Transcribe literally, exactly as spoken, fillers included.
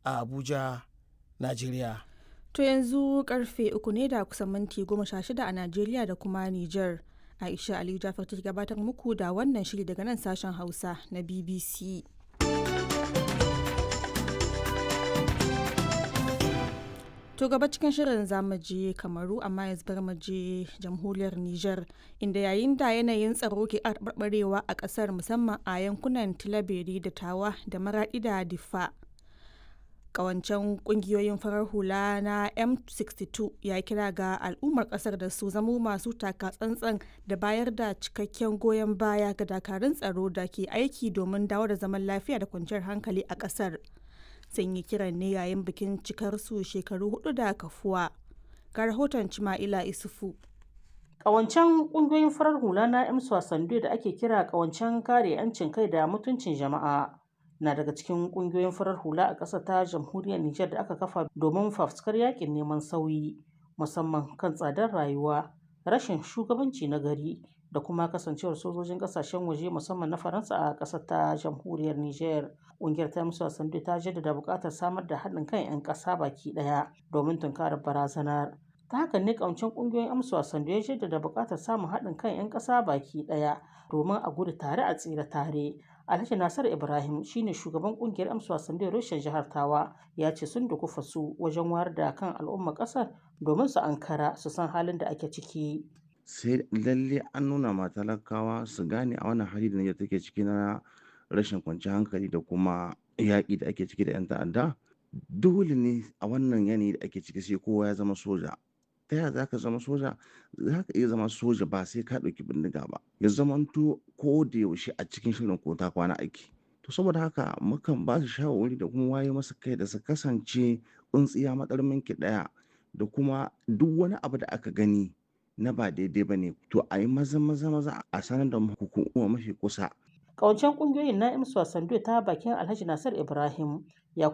a Abuja, Najeriya. To yanzu karfe uku ne da kusan minti goma sha shida a Najeriya da kuma Nijar. Aisha Aliyu Jafar ta gabatar muku da wannan shiri daga nan sashen Hausa na B B C. To gaba cikin shirin zamu je Kamaru amma yanzu bar mu je jamhuriyar Nijar inda yayin da yanayin tsaro ke barbarewa a kasar musamman a yankunan Tilaberi da Tawa da Maradi da Diffa. Kawancen kungiyoyin farar hula na M sixty two ya kira ga al'ummar kasar da su zamo masu taka tsantsan da bayar da cikakken goyon baya ga dakarun tsaro da ke aiki domin dawo da zaman lafiya da kwanciyar hankali a kasar. Sun yi kiran ne yayin bikin cikar su shekaru hudu da kafuwa. Ga rahoton Cima'ila Isufu. Ƙawancen ƙungiyoyin farar hula na M Swasandu da ake kira ƙawancen kare 'yancin kai da mutuncin jama'a na daga cikin ƙungiyoyin farar hula a ƙasar ta jamhuriyar Nijar da aka kafa domin fafutukar yakin neman sauyi musamman kan tsadar rayuwa, rashin shugabanci na gari da kuma kasancewar sojojin ƙasashen waje musamman na Faransa a ƙasar ta jamhuriyar Nijar. Ƙungiyar ta M Swasandu ta jaddada buƙatar samar da haɗin kan 'yan ƙasa baki ɗaya domin tunkarar barazanar. Ta haka ne ƙawancen ƙungiyoyin M Swasandu ya jaddada buƙatar samun haɗin kan 'yan ƙasa baki ɗaya domin a gudu tare a tsira tare. Alhaji Nasir Ibrahim shine shugaban ƙungiyar M Swasandu reshen jihar Tawa ya ce sun dukufa su wajen wayar da kan al'ummar ƙasar domin su ankara su san halin da ake ciki. Sai lalle an nuna ma talakawa su gane a wannan hali da Nijar take ciki na rashin kwanciyar hankali da kuma yaƙi da ake ciki da 'yan ta'adda. Dole ne a wannan yanayi da ake ciki sai kowa ya zama soja. Ta yaya za ka zama soja? Za ka iya zama soja ba sai ka ɗauki bindiga ba. Ya zamanto ko da yaushe a cikin shirin ko ta kwana aiki. To saboda haka mukan ba su shawarwari da kuma waye masa kai da su kasance tsintsiya matsarmin ki ɗaya da kuma duk wani abu da aka gani na ba daidai ba ne to a yi maza maza maza a sanar da hukuma mafi kusa. Ƙawancen ƙungiyoyin na M Swasandu ta bakin Alhaji Nasir Ibrahim ya